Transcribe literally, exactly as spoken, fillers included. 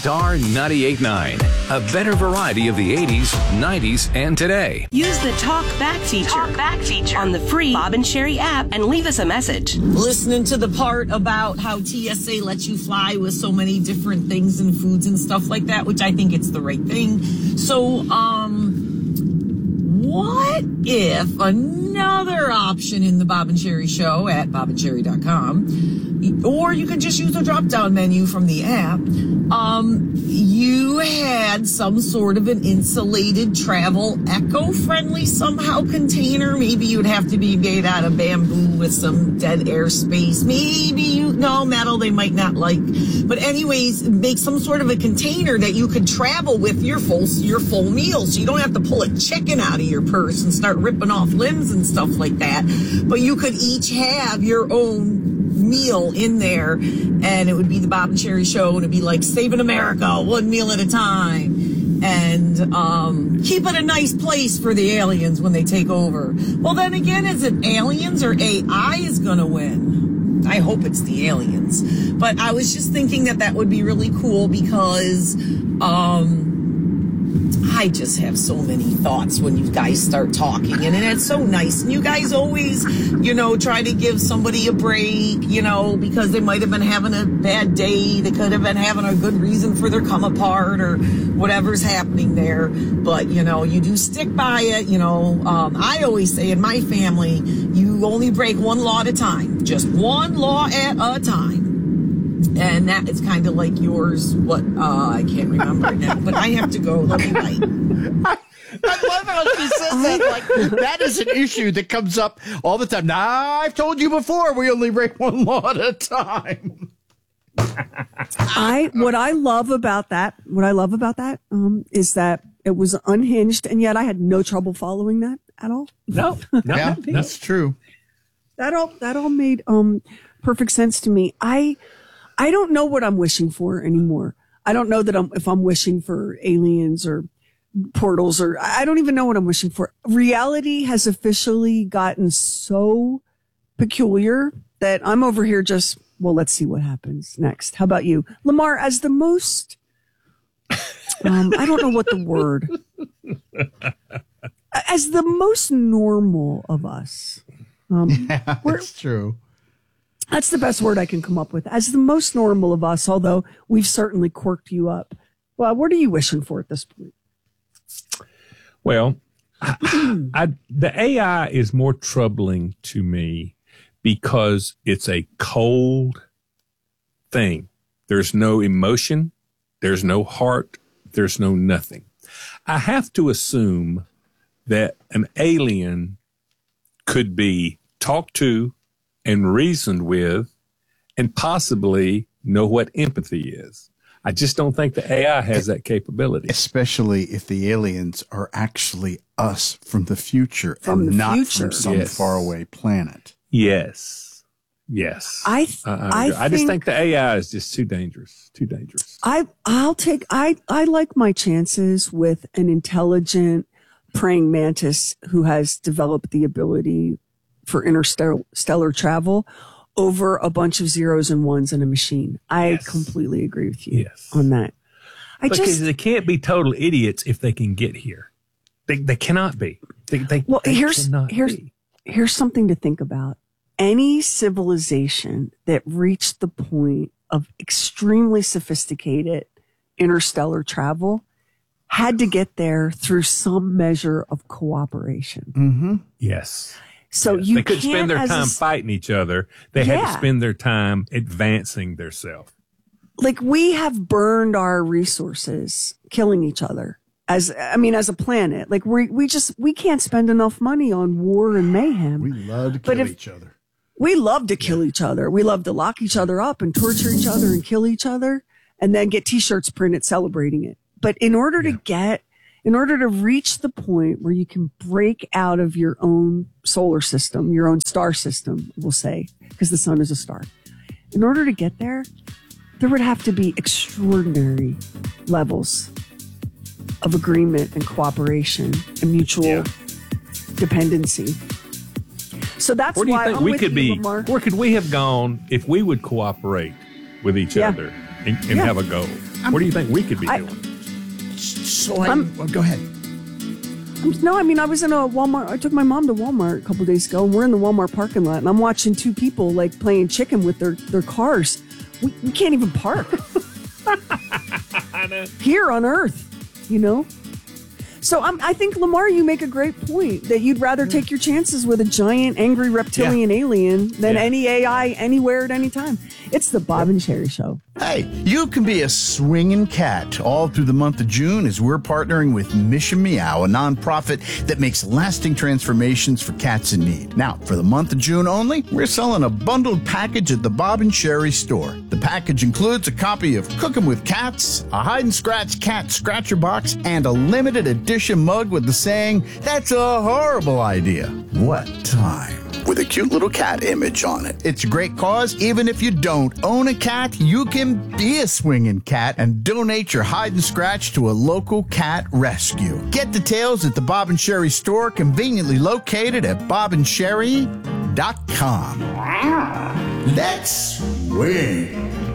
Star ninety-eight point nine. A better variety of the eighties, nineties, and today. Use the Talk Back feature, Talk Back feature on the free Bob and Sherry app and leave us a message. Listening to the part about how T S A lets you fly with so many different things and foods and stuff like that, which I think it's the right thing. So, um... what if another option in the Bob and Sherry show at bob and sherry dot com, or you could just use the drop-down menu from the app, um, you had some sort of an insulated travel, eco-friendly somehow container. Maybe you'd have to be made out of bamboo with some dead air space. Maybe you, no, metal they might not like. But anyways, make some sort of a container that you could travel with your full, your full meal. So you don't have to pull a chicken out of your purse and start ripping off limbs and stuff like that. But you could each have your own meal in there, and it would be the Bob and Sherry show, and it'd be like saving America one meal at a time, and um keep it a nice place for the aliens when they take over. Well, then again, is it aliens or A I is gonna win? I hope it's the aliens, but I was just thinking that that would be really cool because um I just have so many thoughts when you guys start talking, and, and it's so nice. And you guys always, you know, try to give somebody a break, you know, because they might have been having a bad day. They could have been having a good reason for their come apart or whatever's happening there. But, you know, you do stick by it. You know, um, I always say in my family, you only break one law at a time, just one law at a time. And that is kind of like yours. What? Uh, I can't remember it now, but I have to go. Let me write. I, I love how she says that. Like, that is an issue that comes up all the time. Now, I've told you before, we only break one law at a time. I what I love about that, what I love about that, um, is that it was unhinged, and yet I had no trouble following that at all. No, yeah, that's true. That all that all made um perfect sense to me. I. I don't know what I'm wishing for anymore. I don't know that I'm, if I'm wishing for aliens or portals, or I don't even know what I'm wishing for. Reality has officially gotten so peculiar that I'm over here just, well, let's see what happens next. How about you? Lamar, as the most, um, I don't know what the word, as the most normal of us. Um, yeah, that's true. That's the best word I can come up with. As the most normal of us, although we've certainly quirked you up. Well, what are you wishing for at this point? Well, I, I, the A I is more troubling to me because it's a cold thing. There's no emotion. There's no heart. There's no nothing. I have to assume that an alien could be talked to and reasoned with, and possibly know what empathy is. I just don't think the A I has that capability. Especially if the aliens are actually us from the future from and the not future. from some Yes. faraway planet. Yes. Yes. I th- I, I, I, I just think, think the A I is just too dangerous. Too dangerous. I, I'll take, I, I like my chances with an intelligent praying mantis who has developed the ability for interstellar travel over a bunch of zeros and ones in a machine. I Yes. completely agree with you Yes. on that. I Because just, they can't be total idiots if they can get here. They they cannot be. They, they, well, they here's, cannot here's, be. here's something to think about. Any civilization that reached the point of extremely sophisticated interstellar travel had to get there through some measure of cooperation. Mm-hmm. Yes. So Yes. you they could can't spend their as a time s- fighting each other. They had Yeah. to spend their time advancing themselves. like we have burned our resources killing each other as, I mean, as a planet. Like we, we just, we can't spend enough money on war and mayhem. We love to But kill if- each other. We love to kill each other. We love to lock each other up and torture each other and kill each other and then get t-shirts printed celebrating it. But in order to get, in order to reach the point where you can break out of your own solar system, your own star system, we'll say, because the sun is a star. In order to get there, there would have to be extraordinary levels of agreement and cooperation and mutual Yeah. dependency. So that's Where do you why think I'm we with could you, be? Lamar. Where could we have gone if we would cooperate with each Yeah. other? and, and Yeah. have a go. What do you think we could be I- doing? So I, I'm- well, go ahead. I'm, no, I mean, I was in a Walmart. I took my mom to Walmart a couple days ago, and we're in the Walmart parking lot, and I'm watching two people like playing chicken with their, their cars. We, we can't even park here on Earth, you know? So I'm, I think, Lamar, you make a great point that you'd rather take your chances with a giant, angry reptilian alien than Yeah. any A I anywhere at any time. It's the Bob and Sherry Show. Hey, you can be a swinging cat all through the month of June as we're partnering with Mission Meow, a nonprofit that makes lasting transformations for cats in need. Now, for the month of June only, we're selling a bundled package at the Bob and Sherry store. The package includes a copy of Cooking with Cats, a hide and scratch cat scratcher box, and a limited edition mug with the saying, "That's a horrible idea. What time?" with a cute little cat image on it. It's a great cause. Even if you don't own a cat, you can be a swinging cat and donate your hide and scratch to a local cat rescue. Get details at the Bob and Sherry store, conveniently located at bob and sherry dot com. Let's swing.